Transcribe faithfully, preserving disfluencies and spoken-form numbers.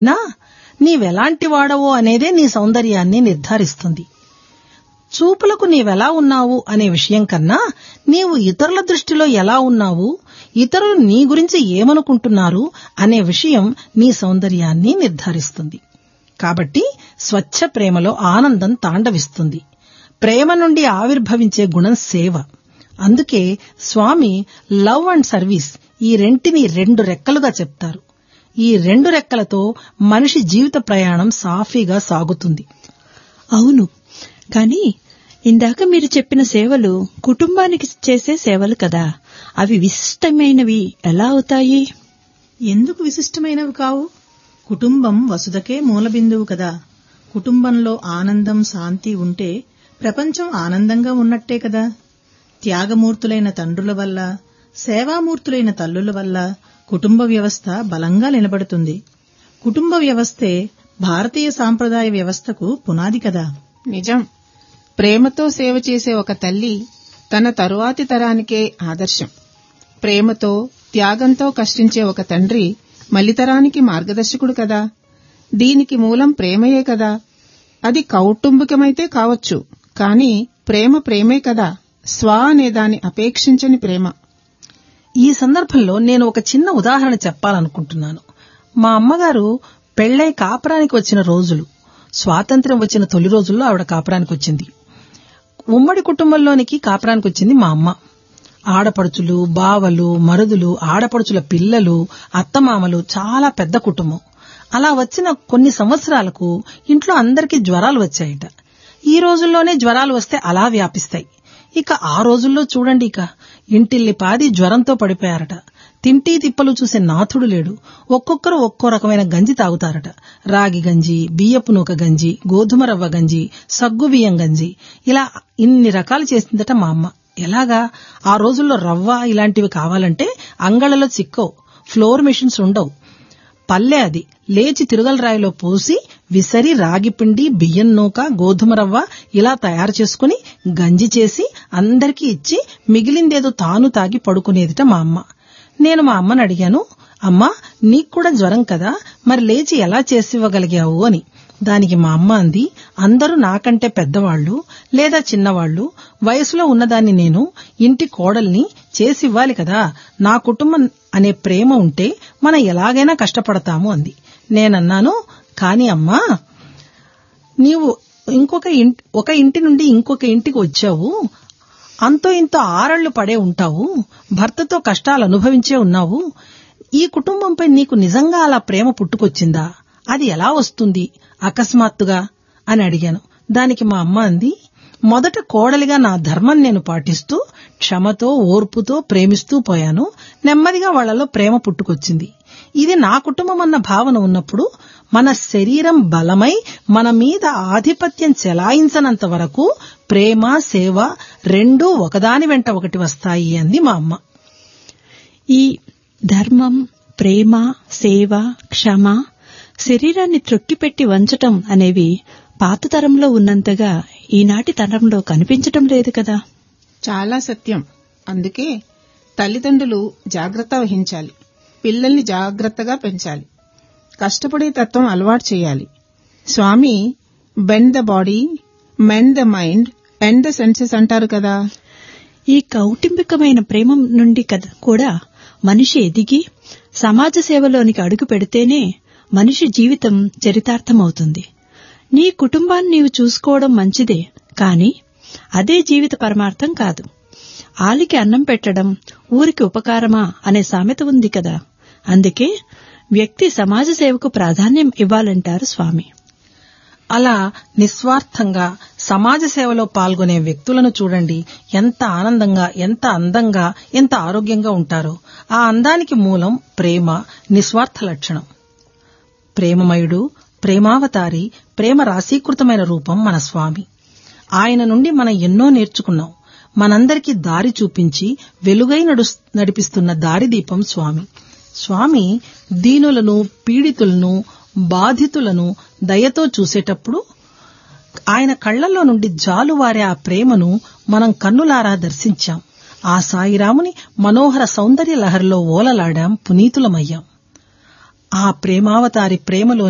నా నీవెలాంటి వాడవో అనేదే నీ సౌందర్యాన్ని నిర్ధారిస్తుంది. చూపులకు నీవెలా ఉన్నావు అనే విషయం కన్నా నీవు ఇతరుల దృష్టిలో ఎలా ఉన్నావు, ఇతరులు నీ గురించి ఏమనుకుంటున్నారు అనే విషయం నీ సౌందర్యాన్ని నిర్ధారిస్తుంది. కాబట్టి స్వచ్ఛ ప్రేమలో ఆనందం తాండవిస్తుంది. ప్రేమ నుండి ఆవిర్భవించే గుణం సేవ. అందుకే స్వామి లవ్ అండ్ సర్వీస్ ఈ రెంటిని రెండు రెక్కలుగా చెప్తారు. ఈ రెండు రెక్కలతో మనిషి జీవిత ప్రయాణం సాఫీగా సాగుతుంది. అవును, కానీ ఇందాక మీరు చెప్పిన సేవలు కుటుంబానికి చేసే సేవలు కదా, అవి విశిష్టమైనవి ఎలా అవుతాయి? ఎందుకు విశిష్టమైనవి కావు? కుటుంబం వసుధకే మూలబిందువు కదా. కుటుంబంలో ఆనందం, శాంతి ఉంటే ప్రపంచం ఆనందంగా ఉన్నట్టే కదా. త్యాగమూర్తులైన తండ్రుల వల్ల, సేవామూర్తులైన తల్లుల వల్ల కుటుంబ వ్యవస్థ బలంగా నిలబడుతుంది. కుటుంబ వ్యవస్థే భారతీయ సాంప్రదాయ వ్యవస్థకు పునాది కదా. నిజం. ప్రేమతో సేవ చేసే ఒక తల్లి తన తరువాతి తరానికే ఆదర్శం. ప్రేమతో, త్యాగంతో కష్టించే ఒక తండ్రి మలితరానికి మార్గదర్శకుడు కదా. దీనికి మూలం ప్రేమయే కదా. అది కౌటుంబికమైతే కావచ్చు, కానీ ప్రేమ ప్రేమే కదా. స్వ అనే దాన్ని అపేక్షించని ప్రేమ. ఈ సందర్భంలో నేను ఒక చిన్న ఉదాహరణ చెప్పాలనుకుంటున్నాను. మా అమ్మగారు పెళ్లై కాపురానికి వచ్చిన రోజులు, స్వాతంత్ర్యం వచ్చిన తొలి రోజుల్లో ఆవిడ కాపురానికి వచ్చింది. ఉమ్మడి కుటుంబంలోనికి కాపురానికి వచ్చింది మా అమ్మ. ఆడపడుచులు, బావలు, మరుదులు, ఆడపడుచుల పిల్లలు, అత్తమామలు, చాలా పెద్ద కుటుంబం. అలా వచ్చిన కొన్ని సంవత్సరాలకు ఇంట్లో అందరికీ జ్వరాలు వచ్చాయట. ఈ రోజుల్లోనే జ్వరాలు వస్తే అలా వ్యాపిస్తాయి. ఇక ఆ రోజుల్లో చూడండి, ఇక ఇంటిల్లిపాది జ్వరంతో పడిపోయారట. తింటీ తిప్పలు చూసే నాథుడు లేడు. ఒక్కొక్కరు ఒక్కో రకమైన గంజి తాగుతారట. రాగి గంజి, బియ్యపు నూక గంజి, గోధుమ రవ్వ గంజి, సగ్గు బియ్యం గంజి, ఇలా ఇన్ని రకాలు చేసిందట మా అమ్మ. ఎలాగా? ఆ రోజుల్లో రవ్వ ఇలాంటివి కావాలంటే అంగళ్ళలో చిక్కవు, ఫ్లోర్ మెషిన్స్ ఉండవు. పల్లె అది. లేచి తిరుగల రాయిలో పోసి విసరి రాగిపిండి, బియ్యం నూక, గోధుమ రవ్వ ఇలా తయారు చేసుకుని గంజి చేసి అందరికీ ఇచ్చి మిగిలిందేదో తాను తాగి పడుకునేదిట మా అమ్మ. నేను మా అమ్మని అడిగాను, అమ్మా నీకు కూడా జ్వరం కదా, మరి లేచి ఎలా చేసివ్వగలిగావు అని. దానికి మా అమ్మ అంది, అందరూ నాకంటే పెద్దవాళ్లు లేదా చిన్నవాళ్లు, వయసులో ఉన్నదాన్ని నేను, ఇంటి కోడల్ని, చేసివ్వాలి కదా. నా కుటుంబం అనే ప్రేమ ఉంటే మనం ఎలాగైనా కష్టపడతాము అంది. నేనన్నాను, కాని అమ్మా నీవు ఇంకొక ఇంటి ఒక ఇంటి నుండి ఇంకొక ఇంటికి వచ్చావు, అంతో ఇంతో ఆరళ్లు పడే ఉంటావు, భర్తతో కష్టాలు అనుభవించే ఉన్నావు. ఈ కుటుంబంపై నీకు నిజంగా అలా ప్రేమ పుట్టుకొచ్చిందా? అది ఎలా వస్తుంది అకస్మాత్తుగా అని అడిగాను. దానికి మా అమ్మ అంది, మొదట కోడలిగా నా ధర్మం నేను పాటిస్తూ క్షమతో, ఓర్పుతో ప్రేమిస్తూ పోయాను. నెమ్మదిగా వాళ్లలో ప్రేమ పుట్టుకొచ్చింది. ఇది నా కుటుంబం అన్న భావన ఉన్నప్పుడు మన శరీరం బలమై మన మీద ఆధిపత్యం చెలాయించనంత వరకు ప్రేమ, సేవ రెండూ ఒకదాని వెంట ఒకటి వస్తాయి అంది మా అమ్మ. ఈ ధర్మం, ప్రేమ, సేవ, క్షమ, శరీరాన్ని త్రొక్కిపెట్టి వంచటం అనేవి పాత తరంలో ఉన్నంతగా ఈనాటి తరంలో కనిపించటం లేదు కదా. చాలా సత్యం. అందుకే తల్లిదండ్రులు జాగ్రత్త వహించాలి. పిల్లల్ని జాగ్రత్తగా పెంచాలి. కష్టపడే తత్వం అలవాటు చేయాలి. స్వామి bend the body, mend the mind, end the senses అంటారు కదా. ఈ కౌటుంబికమైన ప్రేమ నుండి కూడా మనిషి ఎదిగి సమాజ సేవలోనికి అడుగు పెడితేనే మనిషి జీవితం చరితార్థమవుతుంది. నీ కుటుంబాన్ని నీవు చూసుకోవడం మంచిదే, కాని అదే జీవిత పరమార్థం కాదు. ఆలికి అన్నం పెట్టడం ఊరికి ఉపకారమా అనే సామెత ఉంది కదా. అందుకే వ్యక్తి సమాజ సేవకు ప్రాధాన్యం ఇవ్వాలంటారు స్వామి. అలా నిస్వార్థంగా సమాజ సేవలో పాల్గొనే వ్యక్తులను చూడండి, ఎంత ఆనందంగా, ఎంత అందంగా, ఎంత ఆరోగ్యంగా ఉంటారో. ఆ అందానికి మూలం ప్రేమ, నిస్వార్థ లక్షణం. ప్రేమమయుడు, ప్రేమావతారి, ప్రేమ రాశీకృతమైన రూపం మన స్వామి. ఆయన నుండి మనం ఎన్నో నేర్చుకున్నాం. మనందరికీ దారి చూపించి వెలుగై నడిపిస్తున్న దారిదీపం స్వామి. స్వామి దీనులను, పీడితులను, బాధితులను దయతో చూసేటప్పుడు ఆయన కళ్లలో నుండి జాలువారే ఆ ప్రేమను మనం కన్నులారా దర్శించాం. ఆ సాయిరాముని మనోహర సౌందర్య లహరిలో ఓలలాడాం, పునీతులమయ్యాం. ఆ ప్రేమావతారి ప్రేమలో